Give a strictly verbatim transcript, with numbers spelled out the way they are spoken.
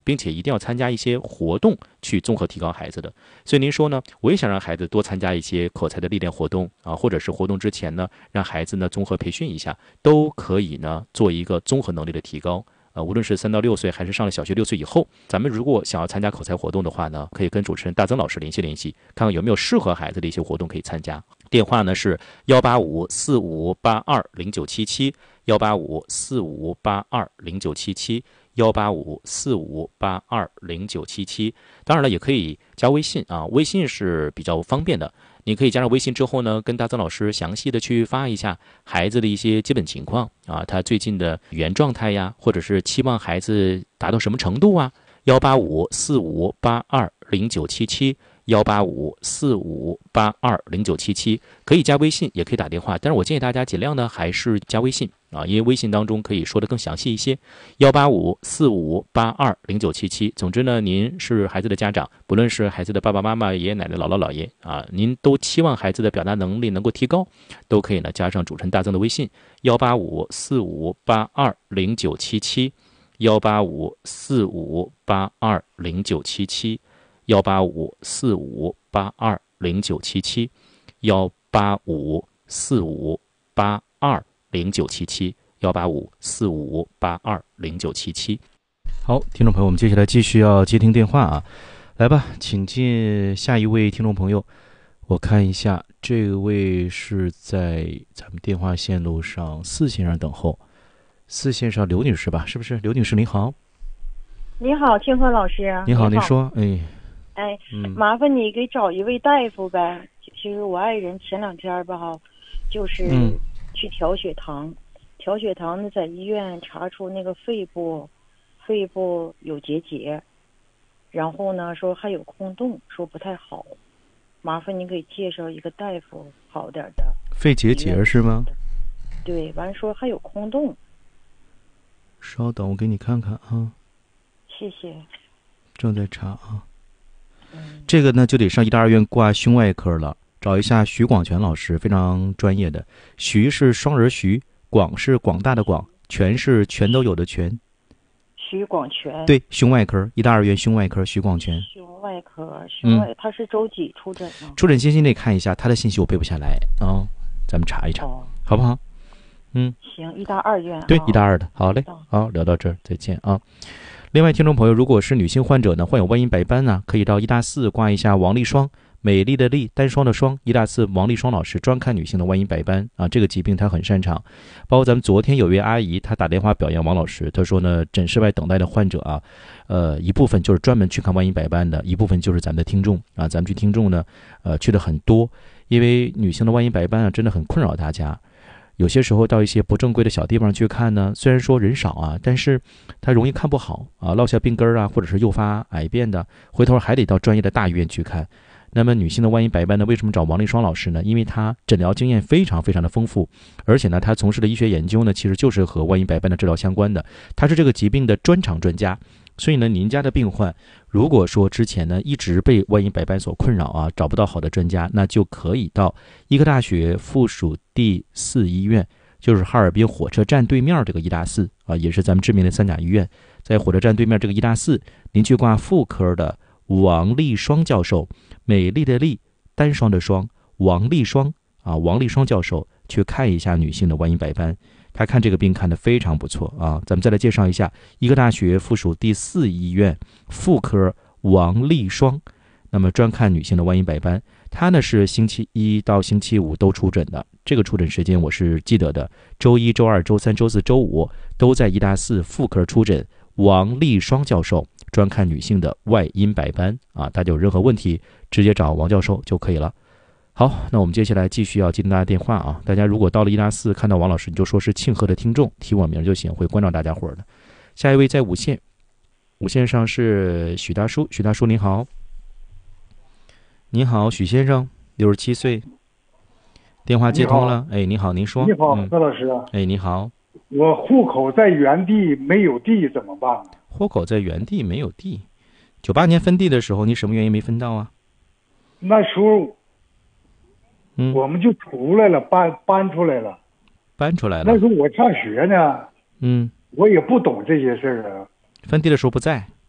并且一定要参加一些活动去综合提高孩子的。所以您说呢，我也想让孩子多参加一些口才的历练活动啊，或者是活动之前呢，让孩子呢综合培训一下，都可以呢做一个综合能力的提高。呃，无论是三到六岁，还是上了小学六岁以后，咱们如果想要参加口才活动的话呢，可以跟主持人大曾老师联系联系，看看有没有适合孩子的一些活动可以参加。电话呢是幺八五四五八二零九七七，幺八五四五八二零九七七，幺八五四五八二零九七七。当然了，也可以加微信啊，微信是比较方便的。你可以加上微信之后呢，跟大曾老师详细的去发一下孩子的一些基本情况啊，他最近的语言状态呀，或者是期望孩子达到什么程度啊。幺八五四五八二零九七七，幺八五四五八二零九七七，可以加微信，也可以打电话，但是我建议大家尽量呢还是加微信啊，因为微信当中可以说的更详细一些。幺八五四五八二零九七七，总之呢，您是孩子的家长，不论是孩子的爸爸妈妈、爷爷奶奶、姥姥姥爷啊，您都期望孩子的表达能力能够提高，都可以呢加上主持人大曾的微信幺八五四五八二零九七七，幺八五四五八二零九七七，幺八五四五八二零九七七，幺八五四五八二零九七七，幺八五四五八二零九七七。好，听众朋友，我们接下来继续要接听电话啊，来吧，请进下一位听众朋友。我看一下，这位是在咱们电话线路上四线上等候，四线上刘女士吧，是不是？刘女士您好。 你好，庆贺老师。 你好，您说。哎哎、 嗯， 麻烦你给找一位大夫呗。其实我爱人前两天吧哈，就是去调血糖，嗯、调血糖呢，在医院查出那个肺部，肺部有结节，然后呢说还有空洞，说不太好。麻烦你给介绍一个大夫好点的。 肺结节是吗？ 对，完说还有空洞。 稍等，我给你看看啊。 谢谢。 正在查啊。嗯、这个呢就得上医大二院挂胸外科了，找一下徐广全老师，非常专业的。徐是双人徐，广是广大的广，全是全都有的全。 徐广全。对， 胸外科，医大二院胸外科，徐广全。 胸外科，胸外，嗯、他是周几出诊呢？ 出诊信息得看一下，他的信息我背不下来啊、哦，咱们查一查，哦、好不好？嗯， 行，医大二院。 对，医大二的，好嘞，好，聊到这儿，再见啊。另外，听众朋友，如果是女性患者呢，患有外阴白斑呢，可以到医大四挂一下王丽霜，美丽的丽，单双的双，医大四王丽霜老师专看女性的外阴白斑啊，这个疾病她很擅长。包括咱们昨天有位阿姨，她打电话表扬王老师，她说呢，诊室外等待的患者啊，呃，一部分就是专门去看外阴白斑的，一部分就是咱们的听众啊，咱们去听众呢，呃，去的很多，因为女性的外阴白斑啊，真的很困扰大家。有些时候到一些不正规的小地方去看呢，虽然说人少啊，但是它容易看不好啊，落下病根啊，或者是诱发癌变的，回头还得到专业的大医院去看。那么女性的外阴白斑呢，为什么找王丽霜老师呢？因为她诊疗经验非常非常的丰富，而且呢，她从事的医学研究呢，其实就是和外阴白斑的治疗相关的，她是这个疾病的专长专家。所以呢，您家的病患如果说之前呢一直被外阴白斑所困扰啊，找不到好的专家，那就可以到医科大学附属第四医院，就是哈尔滨火车站对面这个医大四啊，也是咱们知名的三甲医院，在火车站对面这个医大四，您去挂妇科的王丽霜教授，美丽的丽，单双的双，王丽霜啊，王丽霜教授去看一下女性的外阴白斑。他看这个病看得非常不错啊！咱们再来介绍一下医科大学附属第四医院妇科王丽霜，那么专看女性的外阴白斑。他呢是星期一到星期五都出诊的，这个出诊时间我是记得的，周一、周二、周三、周四、周五都在医大四妇科出诊。王丽霜教授专看女性的外阴白斑啊，大家有任何问题直接找王教授就可以了。好，那我们接下来继续要接听大家电话啊！大家如果到了医大四看到王老师，你就说是庆贺的听众，提我名就行，会关照大家伙儿的。下一位在五线，五线上是许大叔，许大叔您好。你好，许先生，六十七岁，电话接通了。哎，你好，您说。 你好，何老师。 哎，你好。 我户口在原地没有地怎么办？ 户口在原地没有地，九八年分地的时候，你什么原因没分到啊？ 那时候。 嗯， 我们就出来了，搬搬出来了， 搬出来了。 那时候我上学呢， 嗯， 我也不懂这些事儿啊。 分地的时候不在，